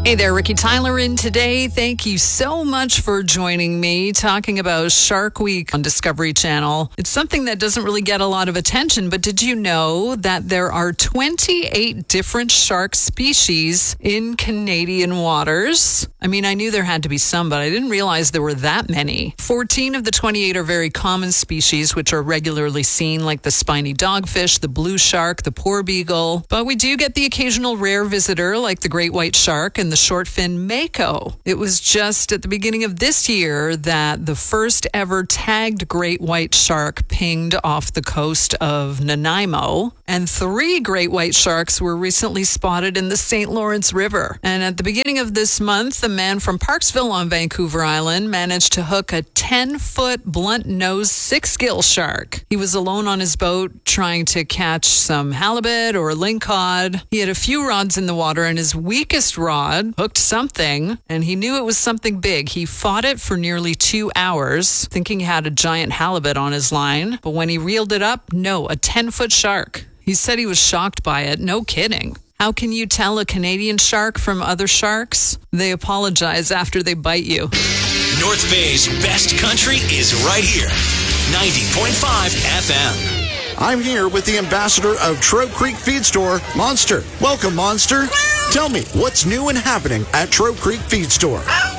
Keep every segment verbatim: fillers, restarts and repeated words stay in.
Hey there, Ricky Tyler in today. Thank you so much for joining me talking about Shark Week on Discovery Channel. It's something that doesn't really get a lot of attention, but did you know that there are twenty-eight different shark species in Canadian waters? I mean, I knew there had to be some, but I didn't realize there were that many. fourteen of the twenty-eight are very common species, which are regularly seen, like the spiny dogfish, the blue shark, the porbeagle. But we do get the occasional rare visitor, like the great white shark and the short fin mako. It was just at the beginning of this year that the first ever tagged great white shark pinged off the coast of Nanaimo, and three great white sharks were recently spotted in the Saint Lawrence River. And at the beginning of this month, a man from Parksville on Vancouver Island managed to hook a ten-foot blunt-nosed six-gill shark. He was alone on his boat trying to catch some halibut or lingcod. He had a few rods in the water, and his weakest rod hooked something, and he knew it was something big. He fought it for nearly two hours, thinking he had a giant halibut on his line. But when he reeled it up, no, a ten-foot shark. He said he was shocked by it. No kidding. How can you tell a Canadian shark from other sharks? They apologize after they bite you. North Bay's best country is right here. ninety point five F M. I'm here with the ambassador of Trout Creek Feed Store, Monster. Welcome, Monster. Tell me, what's new and happening at Trout Creek Feed Store?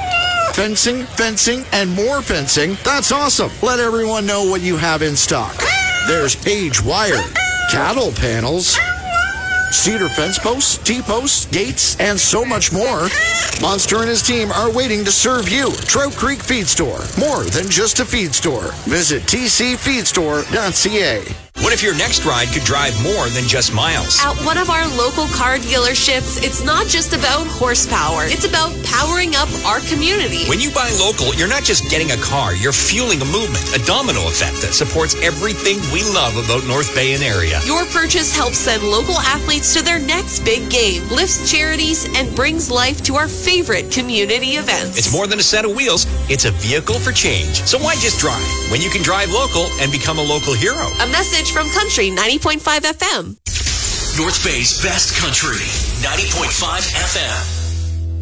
Fencing, fencing, and more fencing. That's awesome. Let everyone know what you have in stock. There's Page Wire, cattle panels, cedar fence posts, T-posts, gates, and so much more. Monster and his team are waiting to serve you. Trout Creek Feed Store. More than just a feed store. Visit t c feed store dot c a. What if your next ride could drive more than just miles? At one of our local car dealerships, it's not just about horsepower. It's about powering up our community. When you buy local, you're not just getting a car, you're fueling a movement, a domino effect that supports everything we love about North Bay and area. Your purchase helps send local athletes to their next big game, lifts charities, and brings life to our favorite community events. It's more than a set of wheels, it's a vehicle for change. So why just drive when you can drive local and become a local hero? A message from Country ninety point five F M. North Bay's best country, ninety point five F M.